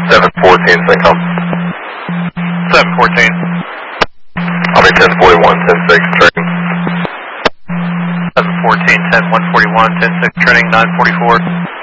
714, Syncom. 714. I'll be 1041, 106, training. 714, 10, 141, 106, training, 944.